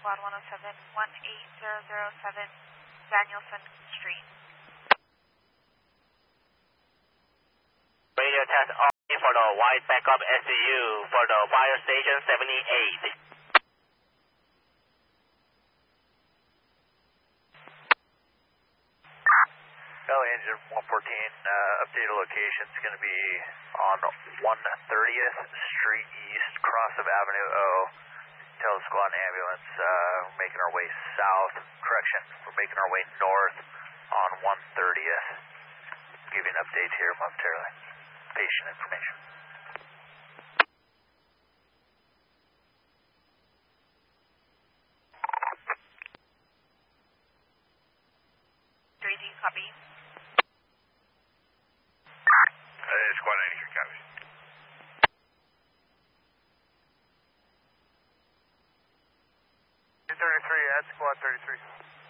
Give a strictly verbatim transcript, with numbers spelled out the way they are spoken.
Squad one oh seven, one eight zero zero seven Danielson Street. Radio test on for the white backup S C U for the fire station seventy-eight. Valley Engine one fourteen, uh, updated location is going to be on one thirtieth Street East, cross of Avenue O. Tell the squad and ambulance, uh, we're making our way south, correction, we're making our way north on one thirtieth. Give you an update here momentarily. Patient information. three D copy. Uh, squad ninety-three copy. thirty-three at squad thirty-three.